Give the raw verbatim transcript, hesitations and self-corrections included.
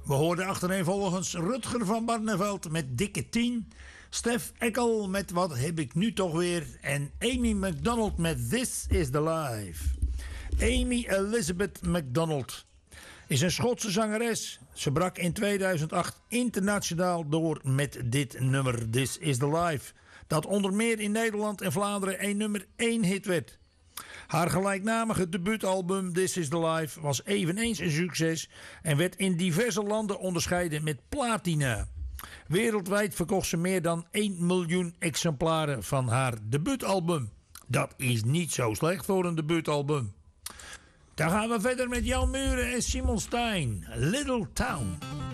We hoorden achtereenvolgens Rutger van Barneveld met Dikke tien. Stef Eckel met Wat heb ik nu toch weer. En Amy MacDonald met This is the Life. Amy Elizabeth MacDonald is een Schotse zangeres. Ze brak in tweeduizend acht internationaal door met dit nummer This is the Life. Dat onder meer in Nederland en Vlaanderen een nummer één hit werd. Haar gelijknamige debuutalbum This is the Life was eveneens een succes en werd in diverse landen onderscheiden met platina. Wereldwijd verkocht ze meer dan één miljoen exemplaren van haar debuutalbum. Dat is niet zo slecht voor een debuutalbum. Dan gaan we verder met Jan Muren en Simon Stein, Little Town.